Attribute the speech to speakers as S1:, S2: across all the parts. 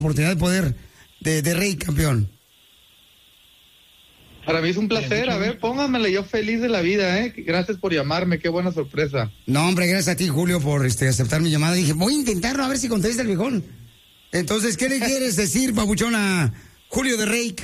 S1: oportunidad de poder de Rey, campeón.
S2: Para mí es un placer, a ver, pónganmela, yo feliz de la vida, Gracias por llamarme, qué buena sorpresa.
S1: No, hombre, gracias a ti, Julio, por aceptar mi llamada. Dije, voy a intentarlo a ver si contesta el viejón. Entonces, ¿qué le quieres decir, papuchón, a Julio de Rake?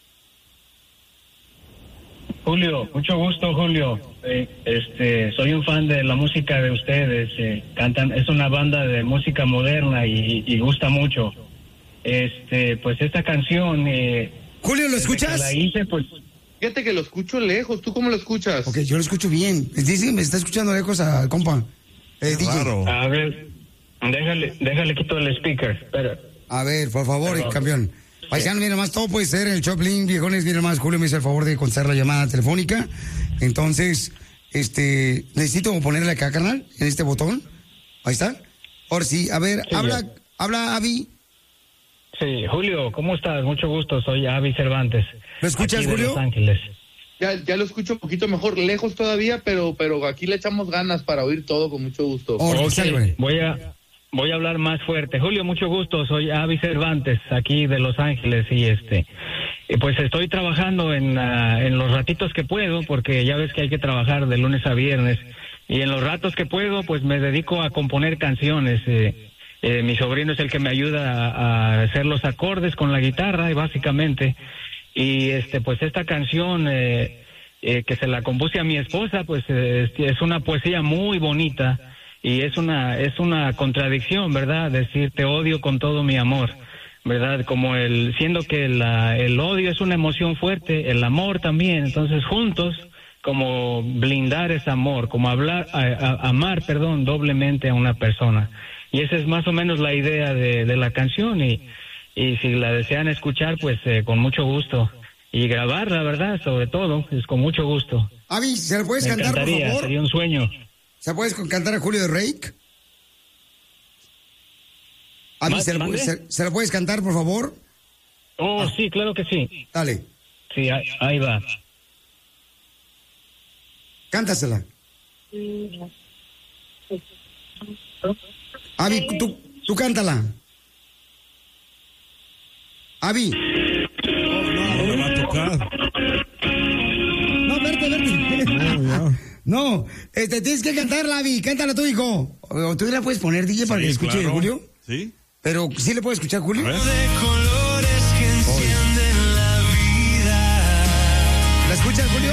S3: Julio, mucho gusto, Julio. Soy un fan de la música de ustedes. Cantan, es una banda de música moderna y gusta mucho. Pues esta canción.
S1: Julio, ¿lo escuchas?
S3: La hice, pues.
S2: Fíjate que lo escucho lejos. ¿Tú cómo lo escuchas?
S1: Ok, yo lo escucho bien. Dice que me está escuchando lejos al compa. DJ.
S4: Claro.
S3: A ver, déjale quito el speaker. Espera.
S1: A ver, por favor, campeón. Paisano, mira más, todo puede ser en el Choplin, viejones, mira más, Julio me hizo el favor de contestar la llamada telefónica. Entonces, necesito ponerle acá, carnal, en este botón. Ahí está. Ahora sí, a ver,
S3: sí,
S1: habla Avi.
S3: Sí, Julio, ¿cómo estás? Mucho gusto, soy Avi Cervantes.
S1: ¿Lo escuchas,
S3: aquí de
S1: Julio?
S3: Los Ángeles.
S2: Ya lo escucho un poquito mejor, lejos todavía, pero aquí le echamos ganas para oír todo con mucho gusto.
S3: Okay, voy a hablar más fuerte. Julio, mucho gusto, soy Avi Cervantes, aquí de Los Ángeles, y pues estoy trabajando en los ratitos que puedo, porque ya ves que hay que trabajar de lunes a viernes, y en los ratos que puedo, pues me dedico a componer canciones. Mi sobrino es el que me ayuda a hacer los acordes con la guitarra, y básicamente, y pues esta canción que se la compuse a mi esposa, pues es una poesía muy bonita. Y es una contradicción, ¿verdad? Decir te odio con todo mi amor, ¿verdad? Como siendo que el odio es una emoción fuerte, el amor también. Entonces juntos, como blindar ese amor, como amar, doblemente a una persona. Y esa es más o menos la idea de la canción. Y si la desean escuchar, pues con mucho gusto. Y grabarla, ¿verdad? Sobre todo, es con mucho gusto.
S1: Avi, ¿se la puedes cantar, por favor?
S3: Sería un sueño.
S1: ¿Se puedes cantar a Julio de Rake? Avi, ¿se la puedes cantar, por favor?
S3: Sí, claro que sí.
S1: Dale.
S3: Sí, ahí va.
S1: Cántasela. Avi, tú cántala. Avi.
S4: No me va a tocar.
S1: No, verte. No, tienes que cantarla, Avi. Cántala tú, hijo. O tú la puedes poner, DJ, para que escuche, claro. Julio.
S4: Sí.
S1: Pero ¿sí le puedes escuchar, Julio?
S4: De
S5: colores que encienden la vida.
S1: ¿La escuchas, Julio?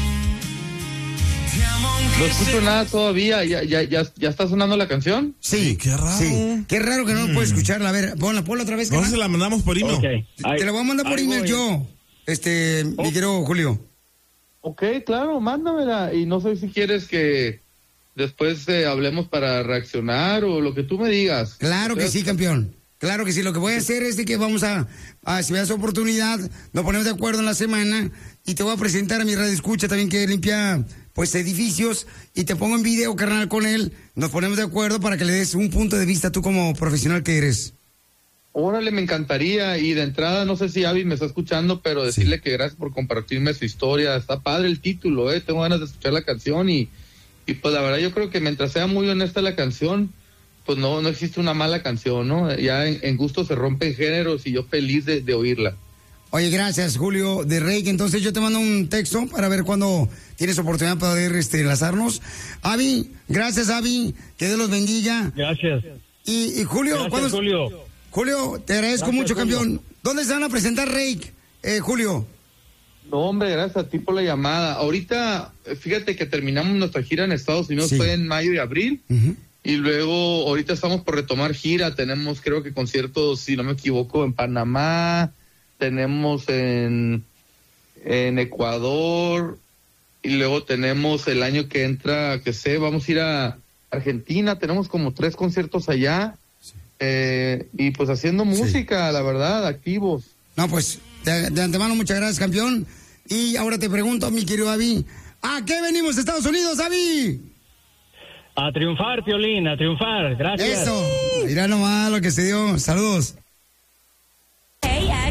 S2: No escucho nada todavía. ¿Ya está sonando la canción?
S1: Sí.
S4: Qué raro.
S1: Sí. Qué raro que no lo puedes escucharla. A ver, ponla otra vez.
S4: No se la mandamos por email.
S3: Okay.
S1: Te la voy a mandar por email yo. Mi querido Julio.
S2: Ok, claro, mándamela. Y no sé si quieres que después hablemos para reaccionar o lo que tú me digas.
S1: Claro que sí, campeón. Claro que sí. Lo que voy a hacer es de que vamos si me das oportunidad, nos ponemos de acuerdo en la semana y te voy a presentar a mi radio escucha también que limpia pues edificios y te pongo en video, carnal, con él. Nos ponemos de acuerdo para que le des un punto de vista tú como profesional que eres.
S2: Órale, me encantaría. Y de entrada, no sé si Avi me está escuchando, pero decirle que gracias por compartirme su historia. Está padre el título, tengo ganas de escuchar la canción y pues la verdad yo creo que mientras sea muy honesta la canción, pues no existe una mala canción, ¿no? Ya en gusto se rompen géneros y yo feliz de oírla.
S1: Oye, gracias, Julio de Rey. Entonces yo te mando un texto para ver cuándo tienes oportunidad para poder enlazarnos. Avi, gracias, Avi. Que Dios los bendiga.
S3: Gracias.
S1: Y Julio,
S3: gracias,
S1: Julio, te agradezco mucho, Julio. Campeón. ¿Dónde se van a presentar, Rake, Julio?
S2: No, hombre, gracias a ti por la llamada. Ahorita, fíjate que terminamos nuestra gira en Estados Unidos, fue en mayo y abril. Uh-huh. Y luego, ahorita estamos por retomar gira. Tenemos, creo que conciertos, si no me equivoco, en Panamá. Tenemos en Ecuador. Y luego tenemos el año que entra, vamos a ir a Argentina. Tenemos como 3 conciertos allá. Y pues haciendo música, la verdad, activos.
S1: No, pues, de antemano, muchas gracias, campeón. Y ahora te pregunto, mi querido Avi, ¿a qué venimos, Estados Unidos, Avi?
S3: A triunfar, Piolín, a triunfar, gracias.
S1: Eso, mira nomás lo que se dio, saludos.
S6: AXS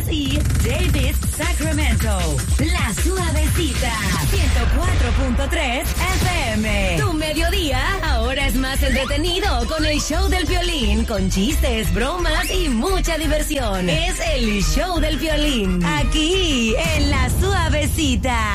S6: y Davis, Sacramento. La Suavecita, 104.3 FM. Tu mediodía ahora es más entretenido con el show del Piolín, con chistes, bromas y mucha diversión. Es el show del Piolín, aquí en La Suavecita.